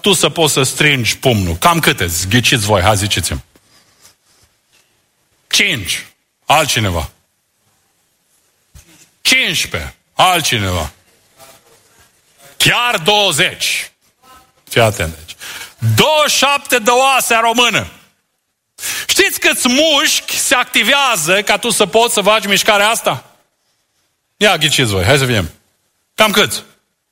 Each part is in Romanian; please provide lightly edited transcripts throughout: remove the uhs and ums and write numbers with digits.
tu să poți să strângi pumnul? Cam câte? Ghiciți voi, hai ziceți-mi. 5. Altcineva. 15. Altcineva. Chiar 20. Fii atent aici. 27 de oase a română. Știți câți mușchi se activează ca tu să poți să faci mișcarea asta? Ia ghiciți voi, hai să vedem. Cam câți?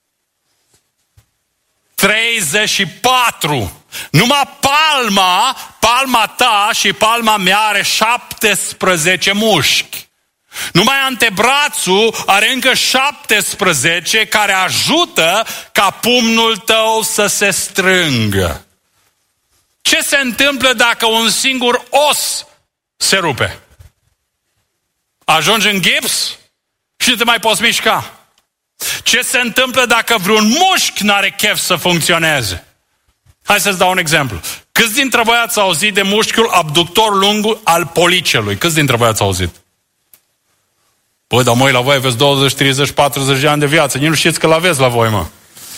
34. Numai palma ta și palma mea are 17 mușchi. Numai antebrațul are încă 17 care ajută ca pumnul tău să se strângă. Ce se întâmplă dacă un singur os se rupe? Ajungi în gips și nu te mai poți mișca. Ce se întâmplă dacă vreun mușchi n-are chef să funcționeze? Hai să-ți dau un exemplu. Câți dintre voi ați auzit de mușchiul abductor lung al policelui? Câți dintre voi ați auzit? Băi, dar măi, la voi aveți 20, 30, 40 de ani de viață. Nici nu știți că l-aveți la voi, mă.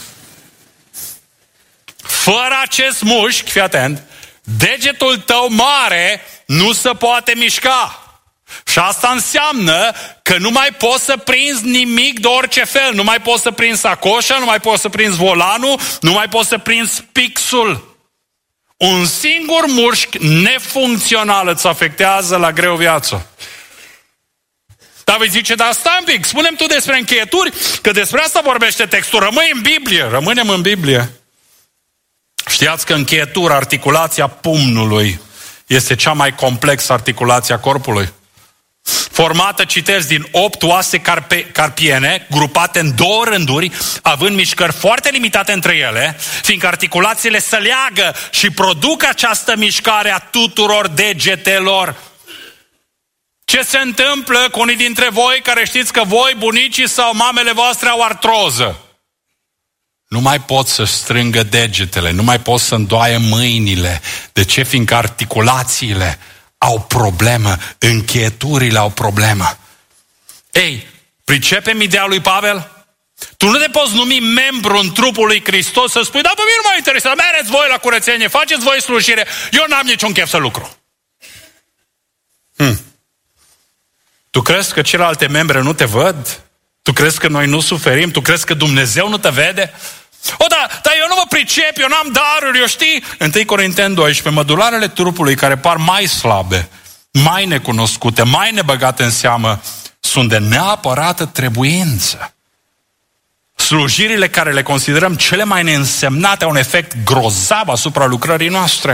Fără acest mușchi, fii atent, degetul tău mare nu se poate mișca. Și asta înseamnă că nu mai poți să prinzi nimic de orice fel. Nu mai poți să prinzi sacoșa, nu mai poți să prinzi volanul, nu mai poți să prinzi pixul. Un singur mușchi nefuncțional îți afectează la greu viața. David zice, dar stai un pic, spune-mi tu despre încheieturi, că despre asta vorbește textul. Rămâi în Biblie, rămânem în Biblie. Știați că încheietura, articulația pumnului, este cea mai complexă articulație a corpului. Formată, citesc, din 8 oase carpiene, grupate în 2 rânduri, având mișcări foarte limitate între ele, fiindcă articulațiile se leagă și produc această mișcare a tuturor degetelor. Ce se întâmplă cu unii dintre voi care știți că voi, bunicii sau mamele voastre au artroză? Nu mai pot să strângă degetele, nu mai pot să îndoaie mâinile. De ce? Fiindcă articulațiile au problemă, încheieturile au problemă. Ei, pricepem ideea lui Pavel? Tu nu te poți numi membru în trupul lui Hristos să spui, da, pe mine nu mă interesează, mereți voi la curățenie, faceți voi slujire, eu n-am niciun chef să lucru. Tu crezi că celelalte membre nu te văd? Tu crezi că noi nu suferim? Tu crezi că Dumnezeu nu te vede? O, dar eu nu mă pricep, eu n-am daruri, eu știi? 1 Corinteni 12, mădularele trupului care par mai slabe, mai necunoscute, mai nebăgate în seamă, sunt de neapărată trebuință. Slujirile care le considerăm cele mai neînsemnate au un efect grozav asupra lucrării noastre.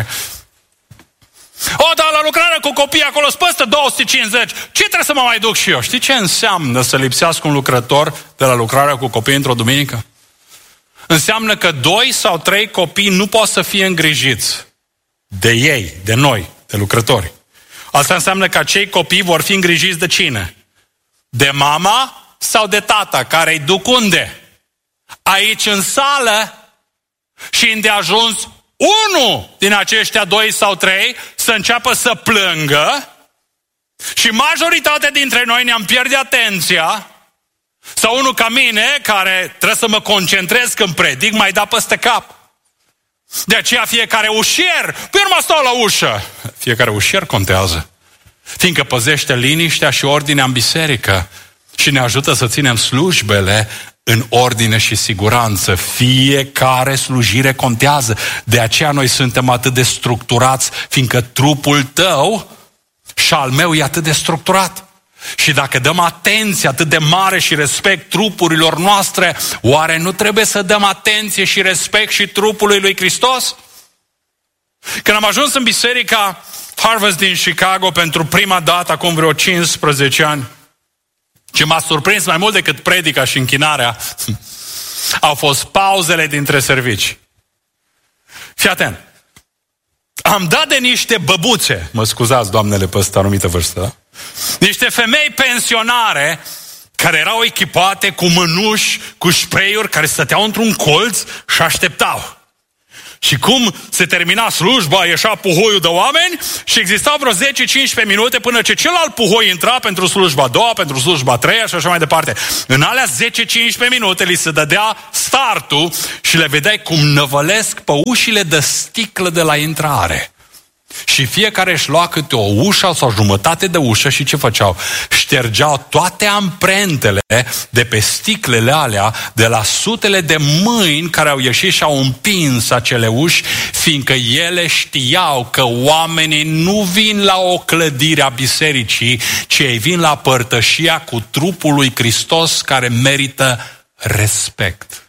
O, dar la lucrarea cu copii acolo sunt peste 250. Ce trebuie să mă mai duc și eu? Știi ce înseamnă să lipsească un lucrător de la lucrarea cu copii într-o duminică? Înseamnă că 2 sau 3 copii nu pot să fie îngrijiți de ei, de noi, de lucrători. Asta înseamnă că acei copii vor fi îngrijiți de cine? De mama sau de tata, care îi duc unde? Aici în sală și îndeajuns unul din aceștia 2 sau 3 să înceapă să plângă și majoritatea dintre noi ne-am pierde atenția, sau unul ca mine care trebuie să mă concentrez când predic, mai da peste cap. De aceea fiecare ușier, pe urmă stau la ușă, fiecare ușier contează, fiindcă păzește liniștea și ordinea în biserică și ne ajută să ținem slujbele în ordine și siguranță. Fiecare slujire contează. De aceea noi suntem atât de structurați, fiindcă trupul tău și al meu e atât de structurat. Și dacă dăm atenție atât de mare și respect trupurilor noastre, oare nu trebuie să dăm atenție și respect și trupului lui Hristos? Când am ajuns în biserica Harvest din Chicago pentru prima dată, acum vreo 15 ani, ce m-a surprins mai mult decât predica și închinarea, au fost pauzele dintre servicii. Fii atent. Am dat de niște băbuțe, mă scuzați, doamnele, pe ăsta anumită vârstă, da? Niște femei pensionare care erau echipate cu mânuși, cu spray-uri, care stăteau într-un colț și așteptau. Și cum se termina slujba, ieșea puhoiul de oameni și exista vreo 10-15 minute până ce celălalt puhoi intra pentru slujba a doua, pentru slujba a treia și așa mai departe. În alea 10-15 minute li se dădea startul și le vedeai cum năvălesc pe ușile de sticlă de la intrare. Și fiecare își lua câte o ușă sau jumătate de ușă și ce făceau? Ștergeau toate amprentele de pe sticlele alea, de la sutele de mâini care au ieșit și au împins acele uși, fiindcă ele știau că oamenii nu vin la o clădire a bisericii, ci ei vin la părtășia cu trupul lui Hristos care merită respect.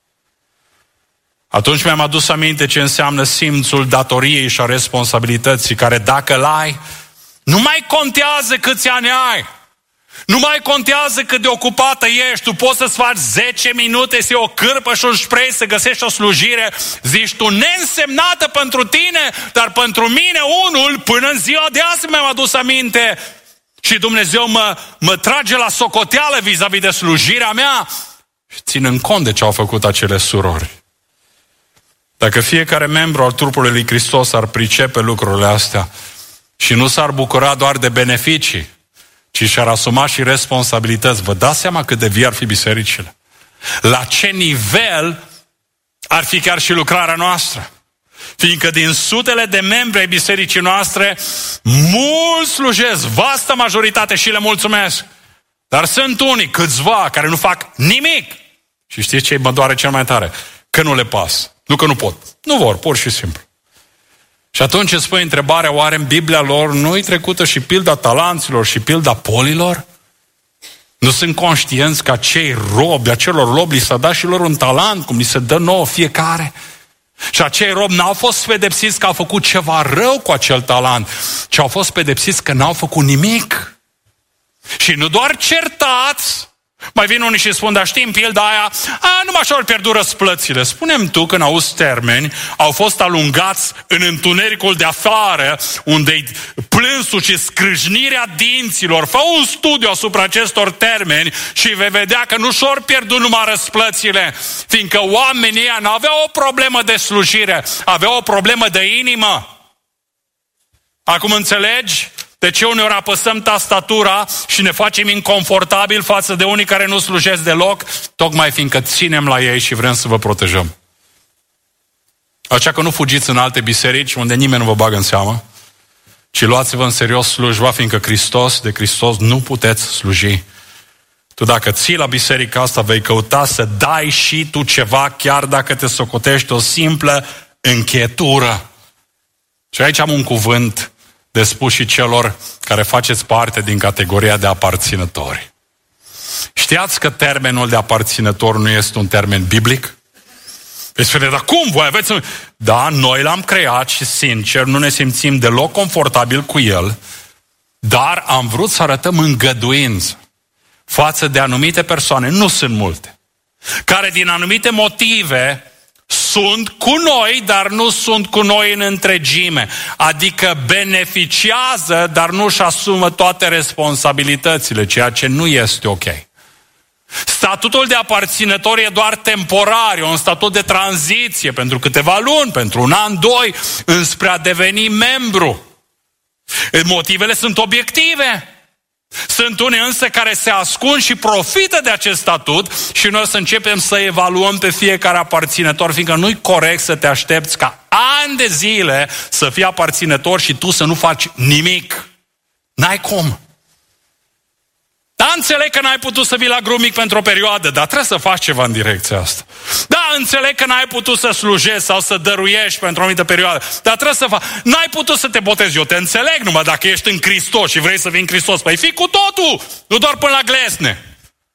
Atunci mi-am adus aminte ce înseamnă simțul datoriei și a responsabilității, care dacă l-ai, nu mai contează câți ani ai, nu mai contează cât de ocupată ești, tu poți să-ți faci 10 minute, să iei o cârpă și un spray, să găsești o slujire, zici tu, neînsemnată pentru tine, dar pentru mine unul, până în ziua de azi mi-am adus aminte și Dumnezeu mă trage la socoteală vis-a-vis de slujirea mea și ținând cont de ce au făcut acele surori. Dacă fiecare membru al trupului lui Hristos ar pricepe lucrurile astea și nu s-ar bucura doar de beneficii, ci și-ar asuma și responsabilități, vă dați seama cât de vii ar fi bisericile? La ce nivel ar fi chiar și lucrarea noastră? Fiindcă din sutele de membri ai bisericii noastre, mulți slujesc, vastă majoritate și le mulțumesc. Dar sunt unii, câțiva, care nu fac nimic. Și știți ce mă doare cel mai tare? Că nu le pasă. Nu că nu pot. Nu vor, pur și simplu. Și atunci îți pui întrebarea, oare în Biblia lor nu-i trecută și pilda talanților și pilda polilor? Nu sunt conștienți că acelor robi li s-a dat și lor un talent, cum li se dă nouă fiecare? Și acei robi n-au fost pedepsiți că au făcut ceva rău cu acel talent, ci au fost pedepsiți că n-au făcut nimic. Și nu doar certați, mai vin unii și spun, dar știi, în pilda aia, numai așa au pierdut răsplățile. Spune-mi tu, când auzi termeni, au fost alungați în întunericul de afară, unde-i plânsul și scrâșnirea dinților. Fă un studiu asupra acestor termeni și vei vedea că nu și-au pierdut numai răsplățile, fiindcă oamenii ăia n-aveau o problemă de slujire, aveau o problemă de inimă. Acum înțelegi? De ce uneori apăsăm tastatura și ne facem inconfortabil față de unii care nu slujesc deloc? Tocmai fiindcă ținem la ei și vrem să vă protejăm. Așa că nu fugiți în alte biserici unde nimeni nu vă bagă în seamă, ci luați-vă în serios slujba, fiindcă de Hristos nu puteți sluji. Tu dacă ții la biserica asta, vei căuta să dai și tu ceva, chiar dacă te socotești o simplă încheietură. Și aici am un cuvânt de spus și celor care faceți parte din categoria de aparținători. Știați că termenul de aparținător nu este un termen biblic? Veți spune, dar cum voi aveți? Da, noi l-am creat și sincer nu ne simțim deloc confortabil cu el, dar am vrut să arătăm îngăduință față de anumite persoane, nu sunt multe, care din anumite motive sunt cu noi, dar nu sunt cu noi în întregime. Adică beneficiază, dar nu își asumă toate responsabilitățile, ceea ce nu este ok. Statutul de aparținător e doar temporar, e un statut de tranziție pentru câteva luni, pentru un an, 2, înspre a deveni membru. Motivele sunt obiective. Sunt unii însă care se ascund și profită de acest statut și noi să începem să evaluăm pe fiecare aparținător, fiindcă nu-i corect să te aștepți ca ani de zile să fii aparținător și tu să nu faci nimic. N-ai cum. Da, înțeleg că n-ai putut să vii la grup mic pentru o perioadă, dar trebuie să faci ceva în direcția asta. Da, înțeleg că n-ai putut să slujești sau să dăruiești pentru o anumită perioadă, dar trebuie să faci. N-ai putut să te botezi, eu te înțeleg, numai dacă ești în Hristos și vrei să vii în Hristos, păi fii cu totul, nu doar până la glesne.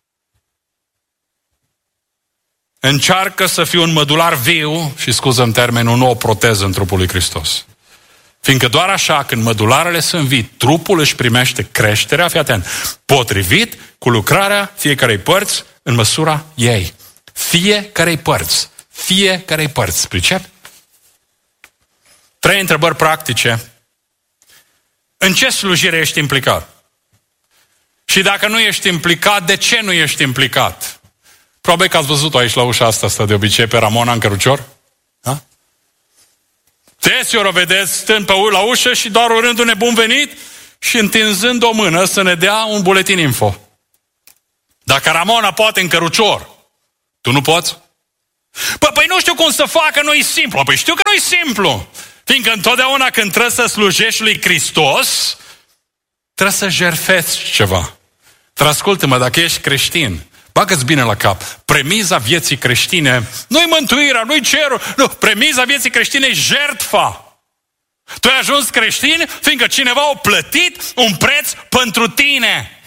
Încearcă să fii un mădular viu și, scuză-mi termenul, nu o proteză în trupul lui Hristos. Fiindcă doar așa, când mădularele sunt vii, trupul își primește creșterea, fii atent, potrivit cu lucrarea fiecarei părți în măsura ei. Fiecarei părți. Pricep? 3 întrebări practice. În ce slujire ești implicat? Și dacă nu ești implicat, de ce nu ești implicat? Probabil că ați văzut-o aici la ușa asta de obicei pe Ramona în cărucior. Da? deseori o vedeți stând la ușă și doar urându-ne bun venit și întinzând o mână să ne dea un buletin info. Dacă Ramona poate în cărucior, tu nu poți? Păi nu știu cum să facă, nu-i simplu. Păi știu că nu-i simplu. Fiindcă întotdeauna când trebuie să slujești lui Hristos, trebuie să jertfești ceva. Dar ascultă-mă, dacă ești creștin, bagă-ți bine la cap. Premiza vieții creștine nu-i mântuirea, nu-i cerul. Nu, premiza vieții creștine e jertfa. Tu ai ajuns creștin fiindcă cineva a plătit un preț pentru tine.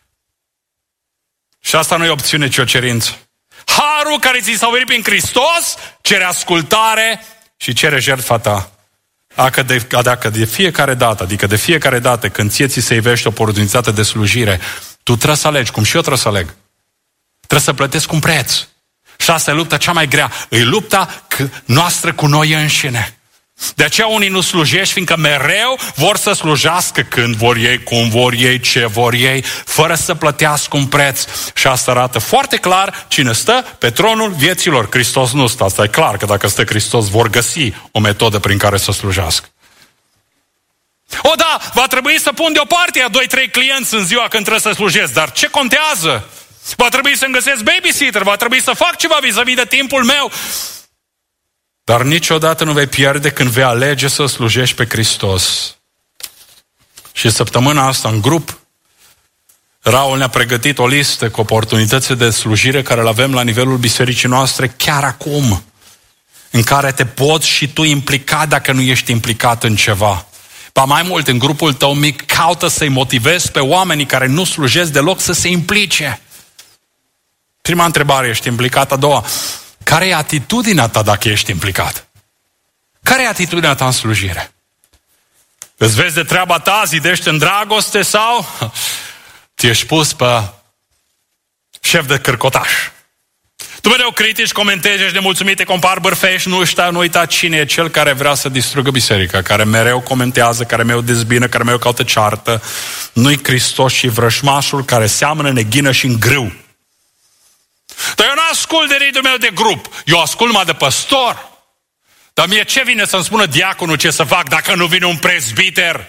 Și asta nu e opțiune, ci o cerință. Harul care ți s-a oferit prin Hristos cere ascultare și cere jertfa ta. Dacă de fiecare dată, adică de fiecare dată când ție ți se ivește o oportunitate de slujire, tu trebuie să alegi, cum și eu trebuie să aleg. Trebuie să plătesc un preț. Și asta e lupta cea mai grea. E lupta noastră cu noi înșine. De aceea unii nu slujești, fiindcă mereu vor să slujească când vor ei, cum vor ei, ce vor ei, fără să plătească un preț. Și asta arată foarte clar cine stă pe tronul vieților. Hristos nu stă. Asta e clar că dacă stă Hristos vor găsi o metodă prin care să slujească. O, da, va trebui să pun deoparte a 2-3 clienți în ziua când trebuie să slujesc, dar ce contează? Va trebui să-mi găsesc babysitter, va trebui să fac ceva vis-a-vis de timpul meu. Dar niciodată nu vei pierde când vei alege să slujești pe Hristos. Și săptămâna asta, în grup, Raul ne-a pregătit o listă cu oportunități de slujire care le avem la nivelul bisericii noastre chiar acum, în care te poți și tu implica dacă nu ești implicat în ceva. Ba mai mult, în grupul tău mic, caută să-i motivezi pe oamenii care nu slujesc deloc să se implice. Prima întrebare, ești implicat? A doua, care e atitudinea ta dacă ești implicat? Care e atitudinea ta în slujire? Îți vezi de treaba ta, zidești în dragoste sau ți ești pus pe șef de cârcotaș? Tu mereu critici, comentezi, ești nemulțumit, te compari, bârfești, nu uita cine e cel care vrea să distrugă biserica, care mereu comentează, care mereu dezbină, care mereu caută ceartă. Nu-i Hristos și vrășmașul care seamănă, neghină și în grâu. Dar eu nu ascult de ridul meu de grup, eu ascult numai de păstor. Dar mie ce vine să-mi spună diaconul ce să fac dacă nu vine un prezbiter?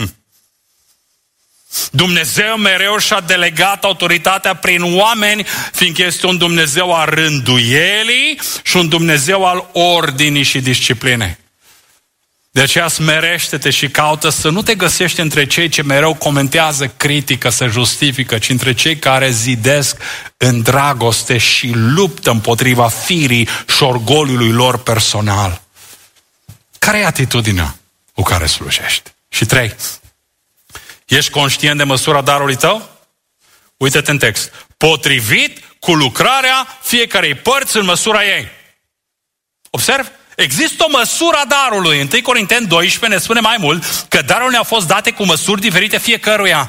Dumnezeu mereu și-a delegat autoritatea prin oameni, fiindcă este un Dumnezeu al rânduielii și un Dumnezeu al ordinii și disciplinei. De aceea smerește-te și caută să nu te găsești între cei ce mereu comentează, critică, se justifică, ci între cei care zidesc în dragoste și luptă împotriva firii și orgoliului lor personal. Care e atitudinea cu care slujești? Și 3. Ești conștient de măsura darului tău? Uită-te în text. Potrivit cu lucrarea fiecarei părți în măsura ei. Observ? Există o măsură a darului. 1 Corinteni 12 ne spune mai mult că darurile ne-au fost date cu măsuri diferite fiecăruia.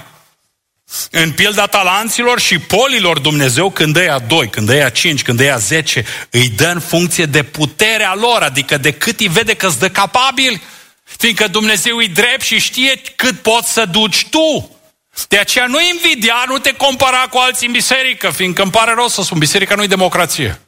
În pilda talanților și polilor Dumnezeu, când îia 2, când îia 5, când îia 10, îi dă în funcție de puterea lor, adică de cât îi vede că îți dă capabil. Fiindcă Dumnezeu e drept și știe cât poți să duci tu. De aceea nu invidia, nu te compara cu alții în biserică, fiindcă îmi pare rău să spun, biserica nu e democrație.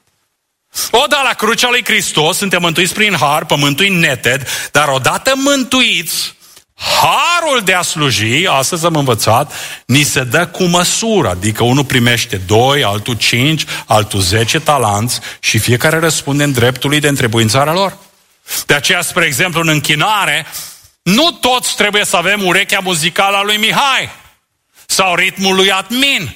Da, la crucea lui Hristos suntem mântuiți prin har, pământul neted, dar odată mântuiți, harul de a sluji, astăzi am învățat, ni se dă cu măsură, adică unul primește 2, altul 5, altul 10 talanți și fiecare răspunde în dreptului de întrebuințarea lor. De aceea, spre exemplu, în închinare, nu toți trebuie să avem urechea muzicală a lui Mihai sau ritmul lui Admin.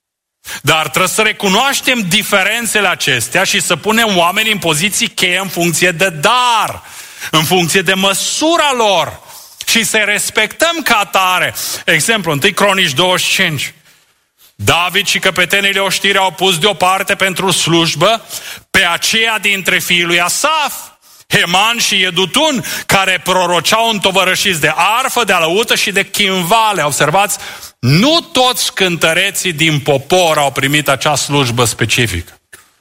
Dar trebuie să recunoaștem diferențele acestea și să punem oamenii în poziții cheie în funcție de dar, în funcție de măsura lor și să-i respectăm ca atare. Exemplu, 1 Cronici 25. David și căpetenile oștiri au pus deoparte pentru slujbă pe aceia dintre fiii lui Asaf, Heman și Edutun, care proroceau întovărășiți de arfă, de alăută și de chimvale. Observați, nu toți cântăreții din popor au primit acea slujbă specifică,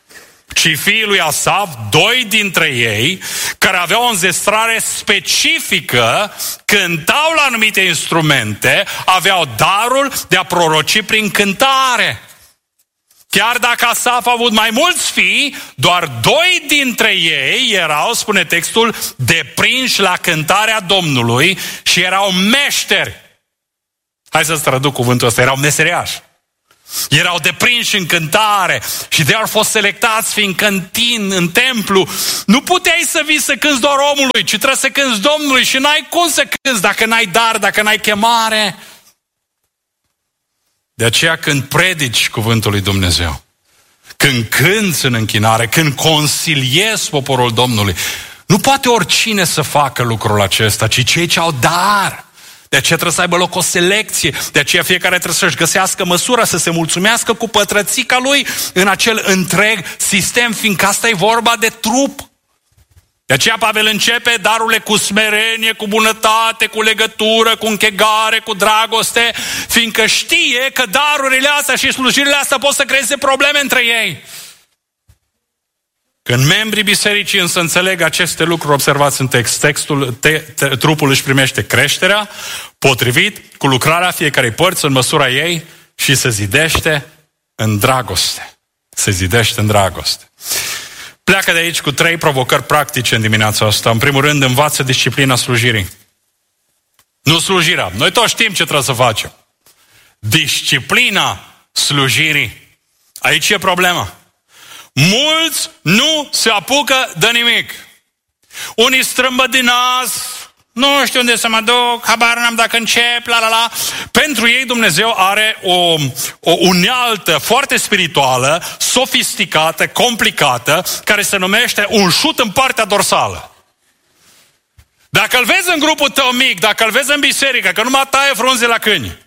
ci fiii lui Asaf, 2 dintre ei, care aveau o înzestrare specifică, cântau la anumite instrumente, aveau darul de a proroci prin cântare. Chiar dacă Asaf a avut mai mulți fii, doar 2 dintre ei erau, spune textul, deprinși la cântarea Domnului și erau meșteri. Hai să-ți traduc cuvântul ăsta, erau meseriași. Erau deprinși în cântare și de au fost selectați fiindcă în templu nu puteai să vii să cânți doar omului, ci trebuie să cânți Domnului și n-ai cum să cânți dacă n-ai dar, dacă n-ai chemare. De aceea când predici cuvântul lui Dumnezeu, când cânți în închinare, când consiliezi poporul Domnului, nu poate oricine să facă lucrul acesta, ci cei ce au dar. De aceea trebuie să aibă loc o selecție, de aceea fiecare trebuie să-și găsească măsura, să se mulțumească cu pătrățica lui în acel întreg sistem, fiindcă asta e vorba de trup. De aceea Pavel începe darurile cu smerenie, cu bunătate, cu legătură, cu închegare, cu dragoste, fiindcă știe că darurile astea și slujirile astea pot să creeze probleme între ei. Când membrii bisericii însă înțeleg aceste lucruri, observați în text, trupul își primește creșterea potrivit cu lucrarea fiecarei părți în măsura ei și se zidește în dragoste. Se zidește în dragoste. Pleacă de aici cu 3 provocări practice în dimineața asta. În primul rând, învață disciplina slujirii. Nu slujirea. Noi toți știm ce trebuie să facem. Disciplina slujirii. Aici e problema. Mulți nu se apucă de nimic. Unii strâmbă din nas, nu știu unde să mă duc, habar n-am dacă încep, la. Pentru ei Dumnezeu are o unealtă foarte spirituală, sofisticată, complicată, care se numește un șut în partea dorsală. Dacă îl vezi în grupul tău mic, dacă îl vezi în biserică, că numai taie frunze la câini,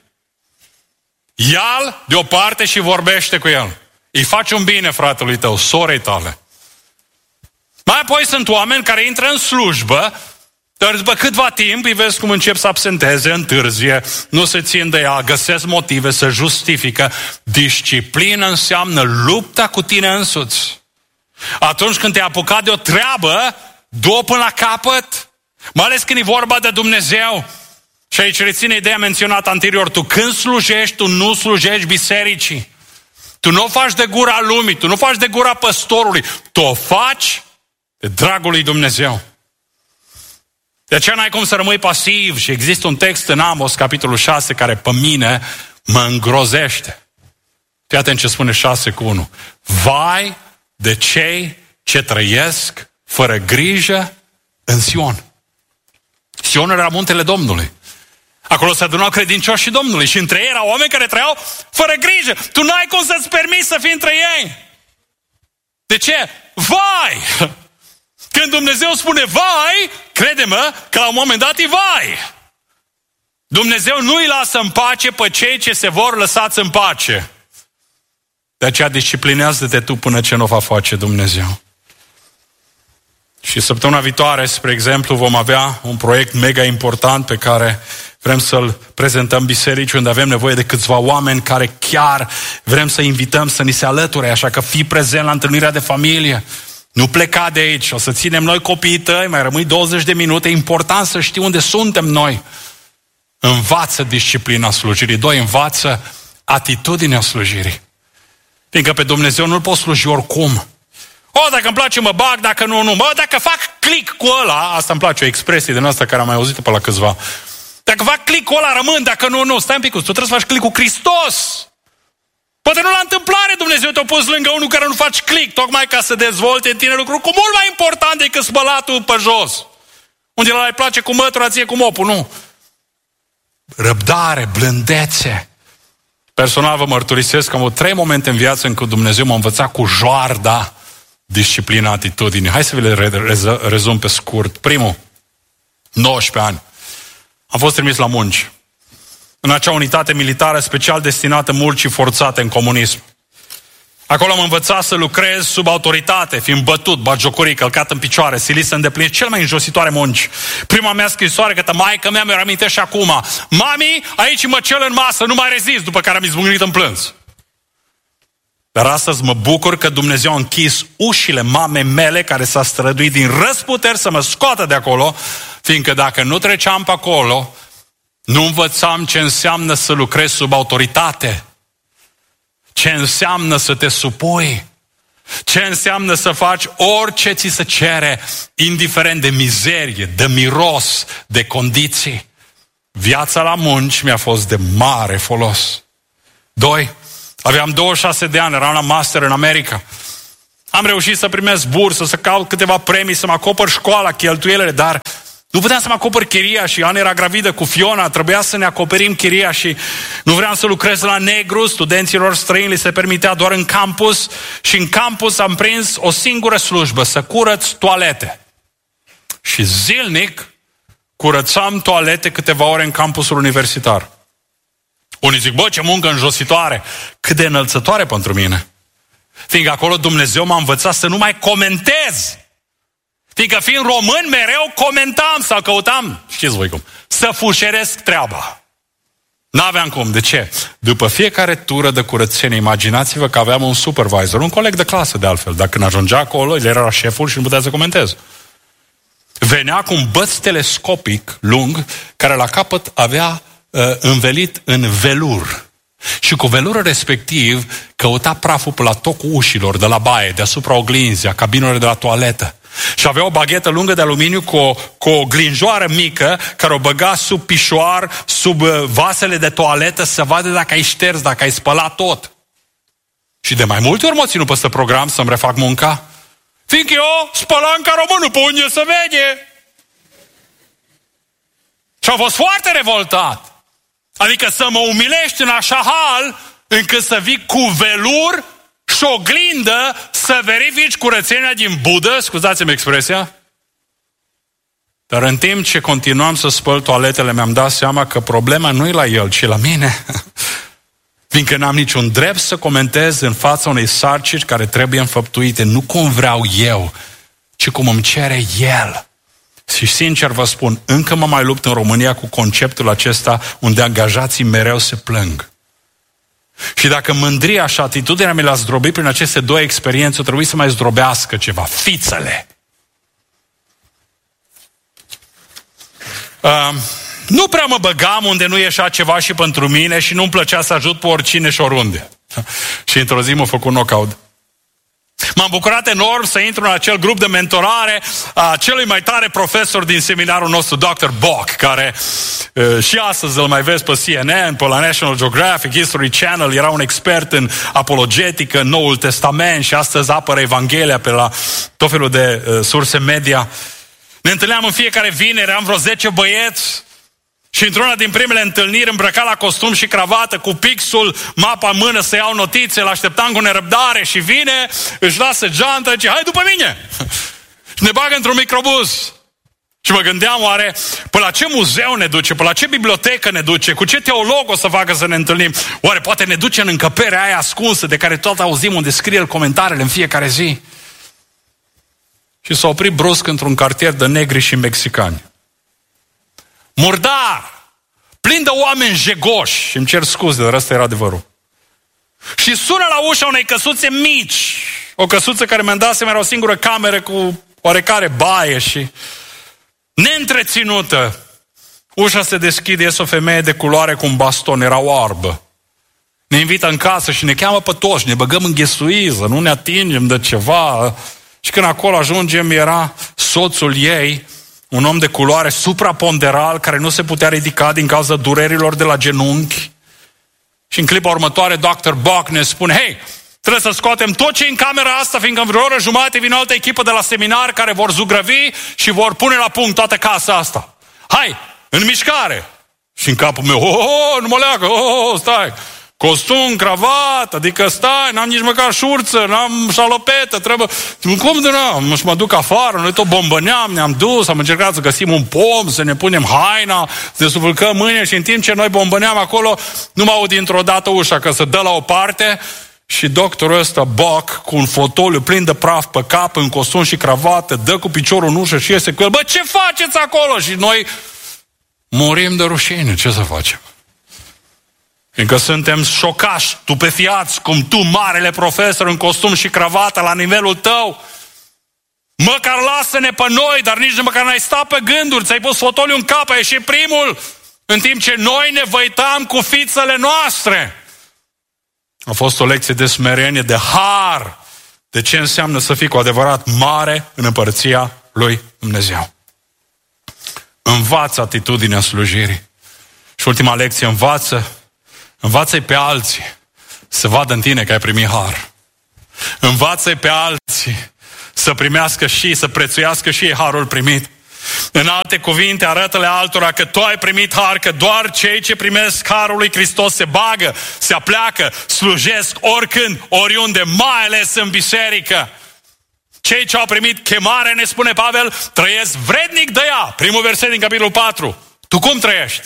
ia-l deoparte și vorbește cu el. Îi faci un bine fratelui tău, sorei tale. Mai apoi sunt oameni care intră în slujbă, dar după câtva timp îi vezi cum încep să absenteze, întârzie, nu se țin de ea, găsesc motive, să justifică. Disciplină înseamnă lupta cu tine însuți. Atunci când te-ai apucat de o treabă, du-o până la capăt, mai ales când e vorba de Dumnezeu. Și aici reține ideea menționată anterior, tu când slujești, tu nu slujești bisericii. Tu nu o faci de gura lumii, tu nu o faci de gura păstorului, tu o faci de dragul lui Dumnezeu. De aceea n-ai cum să rămâi pasiv și există un text în Amos, capitolul 6, care pe mine mă îngrozește. Fii atent ce spune 6:1. Vai de cei ce trăiesc fără grijă în Sion. Sion era muntele Domnului. Acolo se adunau credincioșii Domnului și între ei erau oameni care trăiau fără grijă. Tu n-ai cum să-ți permiți să fii între ei. De ce? Vai! Când Dumnezeu spune vai, crede-mă că la un moment dat e vai. Dumnezeu nu îi lasă în pace pe cei ce se vor lăsați în pace. De aceea disciplinează-te tu până ce nu va face Dumnezeu. Și săptămâna viitoare, spre exemplu, vom avea un proiect mega important pe care vrem să-l prezentăm bisericii, unde avem nevoie de câțiva oameni care chiar vrem să invităm să ni se alăture, așa că fii prezent la întâlnirea de familie. Nu pleca de aici, o să ținem noi copiii tăi, mai rămâi 20 de minute, e important să știi unde suntem noi. Învață disciplina slujirii. 2, învață atitudinea slujirii. Fiindcă pe Dumnezeu nu-L poți sluji oricum. Dacă îmi place mă bag, dacă nu. Dacă fac click cu ăla, asta îmi place, o expresie din asta care am mai auzit pe la câțiva. Dacă fac click cu ăla, rămân, dacă nu. Stai un pic, tu trebuie să faci click cu Hristos. Poate nu la întâmplare Dumnezeu te-a pus lângă unul care nu faci click, tocmai ca să dezvolte în tine lucruri cu mult mai important decât spălatul pe jos. Unde la îi place cu mătura, ție cu mopul, nu. Răbdare, blândețe. Personal vă mărturisesc că am avut 3 momente în viață în care Dumnezeu m-a învățat cu joarda disciplina atitudinii. Hai să vi le rezum pe scurt. Primul, 19 ani. Am fost trimis la munci. În acea unitate militară special destinată muncii forțate în comunism. Acolo am învățat să lucrez sub autoritate, fiind bătut, batjocorit, călcat în picioare, silit să îndeplinesc cel mai înjositoare munci. Prima mea scrisoare către maică mea mi-o amintesc și acum. Mami, aici mă cel în masă, nu mai rezist, după care am izbucnit în plâns. Dar astăzi mă bucur că Dumnezeu a închis ușile mamei mele care s-a străduit din răsputeri să mă scoată de acolo, fiindcă dacă nu treceam pe acolo, nu învățam ce înseamnă să lucrez sub autoritate. ce înseamnă să te supui, ce înseamnă să faci orice ți se cere, indiferent de mizerie, de miros, de condiții. Viața la munci mi-a fost de mare folos. 2. Aveam 26 de ani, eram la master în America. Am reușit să primesc bursă, să caut câteva premii, să mă acopăr școala, cheltuielile, dar nu puteam să mă acopăr chiria și Ana era gravidă cu Fiona, trebuia să ne acoperim chiria și nu vreau să lucrez la negru, studenților străini li se permitea doar în campus și în campus am prins o singură slujbă, să curăț toalete. Și zilnic curățam toalete câteva ore în campusul universitar. Unii zic, bă, ce muncă înjositoare, cât de înălțătoare pentru mine. Fiindcă acolo Dumnezeu m-a învățat să nu mai comentez. Fiindcă fiind român, mereu comentam sau căutam, știți voi cum, să fușeresc treaba. N-aveam cum. De ce? După fiecare tură de curățenie, imaginați-vă că aveam un supervisor, un coleg de clasă de altfel. Dacă când ajungea acolo, el era șeful și nu putea să comentez. Venea cu un băț telescopic lung, care la capăt avea învelit în velur. Și cu velurul respectiv căuta praful pe la tocul ușilor de la baie, deasupra oglinzii, a cabinelor de la toaletă. Și avea o baghetă lungă de aluminiu cu o glinjoară mică care o băga sub pișoar, sub vasele de toaletă să vadă dacă ai șters, dacă ai spălat tot. Și de mai multe ori m-a ținut peste program să-mi refac munca. Fiindcă eu spălam ca românul pe unde se vede. Și am fost foarte revoltat. Adică să mă umilești în așa hal încât să vii cu velur și oglindă să verifici curățenia din budă, scuzați-mi expresia. Dar în timp ce continuam să spăl toaletele, mi-am dat seama că problema nu e la el, ci la mine. Fiindcă n-am niciun drept să comentez în fața unei sarcini care trebuie înfăptuite, nu cum vreau eu, ci cum îmi cere el. Și sincer vă spun, încă mă mai lupt în România cu conceptul acesta unde angajații mereu se plâng. Și dacă mândria și atitudinea mi l-a zdrobit prin aceste 2 experiențe, trebuie să mai zdrobească ceva, fițele. Nu prea mă băgam unde nu ieșea ceva și pentru mine și nu-mi plăcea să ajut pe oricine și oriunde. Și într-o zi m-a făcut knockout. M-am bucurat enorm să intru în acel grup de mentorare a celui mai tare profesor din seminarul nostru, Dr. Bock, care și astăzi îl mai vezi pe CNN, pe la National Geographic, History Channel, era un expert în apologetică, în Noul Testament și astăzi apără Evanghelia pe la tot felul de surse media. Ne întâlneam în fiecare vineri, eram vreo 10 băieți și într-una din primele întâlniri îmbrăcat la costum și cravată, cu pixul, mapa în mână să iau notițe, l-așteptam cu nerăbdare și vine, își lasă geanta, zice, hai după mine! Și ne bagă într-un microbuz. Și mă gândeam, oare, pe la ce muzeu ne duce, pe la ce bibliotecă ne duce, cu ce teolog o să facă să ne întâlnim? Oare poate ne duce în încăperea aia ascunsă de care tot auzim, unde scrie el comentariile în fiecare zi? Și s-a oprit brusc într-un cartier de negri și mexicani. Murdar, plin de oameni jegoși, și îmi cer scuze, dar ăsta era adevărul. Și sună la ușa unei căsuțe mici, o căsuță care mi-am dat seama era o singură cameră cu oarecare baie și neîntreținută. Ușa se deschide, iese o femeie de culoare cu un baston, era oarbă. Ne invită în casă și ne cheamă pe toți, ne băgăm în ghesuiză, nu ne atingem de ceva. Și când acolo ajungem, era soțul ei, un om de culoare supraponderal care nu se putea ridica din cauza durerilor de la genunchi. Și în clipa următoare, Dr. Bock ne spune, hei, trebuie să scoatem tot ce în camera asta, fiindcă în vreo oră jumate vine o altă echipă de la seminar care vor zugrăvi și vor pune la punct toată casa asta. Hai, în mișcare! Și în capul meu, nu mă leagă, stai! Costum, cravat, adică stai, n-am nici măcar șurță, n-am șalopetă, trebuie... Cum de n-am? Și mă duc afară, noi tot bombăneam, ne-am dus, am încercat să găsim un pom, să ne punem haina, să ne suflcăm mâine și în timp ce noi bombăneam acolo, nu mă aud dintr-o dată ușa, că se dă la o parte și doctorul ăsta, Bock, cu un fotoliu plin de praf pe cap, în costum și cravată, dă cu piciorul în ușă și iese cu el, bă, ce faceți acolo? Și noi murim de rușine, ce să facem? Fiindcă suntem șocați, stupefiați, cum tu, marele profesor în costum și cravată, la nivelul tău, măcar lasă-ne pe noi, dar nici măcar n-ai stat pe gânduri, ți-ai pus fotoliul în cap, ai ieșit primul, în timp ce noi ne văitam cu fițele noastre. A fost o lecție de smerenie, de har, de ce înseamnă să fii cu adevărat mare în împărăția lui Dumnezeu. Învață atitudinea slujirii. Și ultima lecție, învață-i pe alții să vadă în tine că ai primit har. Învață-i pe alții să primească și, să prețuiască și harul primit. În alte cuvinte, arată-le altora că tu ai primit har, că doar cei ce primesc harul lui Hristos se bagă, se apleacă, slujesc oricând, oriunde, mai ales în biserică. Cei ce au primit chemare, ne spune Pavel, trăiesc vrednic de ea. Primul verset din capitolul 4. Tu cum trăiești?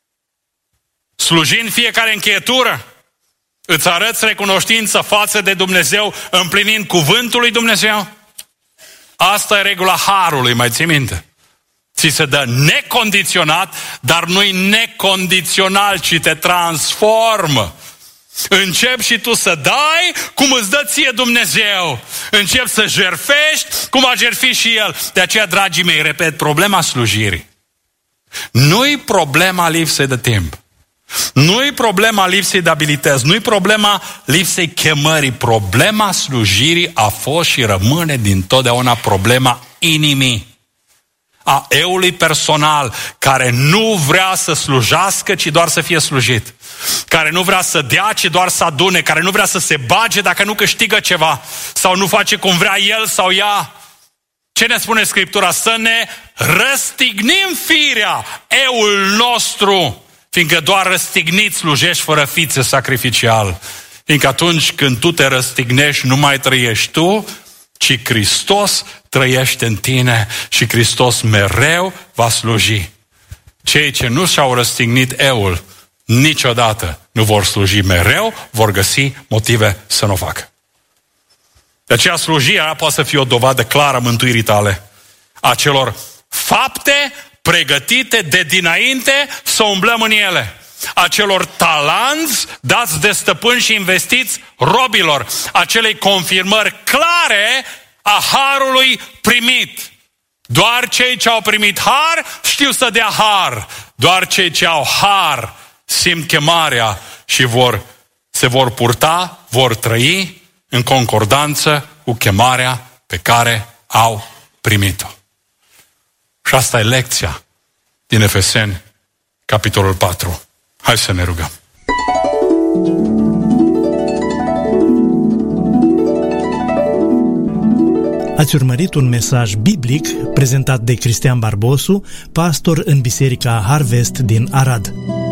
Slujind fiecare încheietură? Îți arăți recunoștință față de Dumnezeu, împlinind cuvântul lui Dumnezeu? Asta e regula harului, mai ții minte? Ți se dă necondiționat, dar nu-i necondițional, ci te transformă. Începi și tu să dai cum îți dă ție Dumnezeu. Începi să jertfești cum a jertfit și El. De aceea, dragii mei, repet, problema slujirii nu-i problema lipsei de timp. Nu-i problema lipsei de abilități. Nu-i problema lipsei chemării. Problema slujirii a fost și rămâne dintotdeauna problema inimii. A eului personal, care nu vrea să slujească, ci doar să fie slujit. Care nu vrea să dea, ci doar să adune. Care nu vrea să se bage dacă nu câștigă ceva. Sau nu face cum vrea el sau ea. Ce ne spune Scriptura? Să ne răstignim firea, eul nostru. Fiindcă doar răstignit slujești fără fițe sacrificial. Fiindcă atunci când tu te răstignești, nu mai trăiești tu, ci Hristos trăiește în tine și Hristos mereu va sluji. Cei ce nu și-au răstignit eul, niciodată nu vor sluji, mereu vor găsi motive să nu o facă. De aceea slujirea poate să fie o dovadă clară a mântuirii tale, a celor fapte pregătite de dinainte să umblăm în ele, acelor talanți dați de stăpâni și investiți robilor, acelei confirmări clare a harului primit. Doar cei ce au primit har știu să dea har. Doar cei ce au har simt chemarea și se vor purta, vor trăi în concordanță cu chemarea pe care au primit-o. Și asta e lecția din Efeseni, capitolul 4. Hai să ne rugăm. Ați urmărit un mesaj biblic prezentat de Cristian Barbosu, pastor în Biserica Harvest din Arad.